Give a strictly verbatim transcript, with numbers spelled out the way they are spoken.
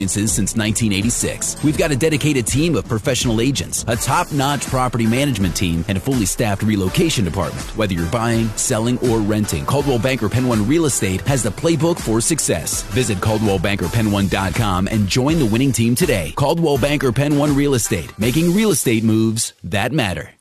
since nineteen eighty-six. We've got a dedicated team of professional agents, a top-notch property management team, and a fully staffed relocation department. Whether you're buying, selling, or renting, Coldwell Banker Penn One Real Estate has the playbook for success. Visit Coldwell Banker Penn One dot com and join the winning team today. Coldwell Banker Penn One Real Estate, making real estate moves that matter.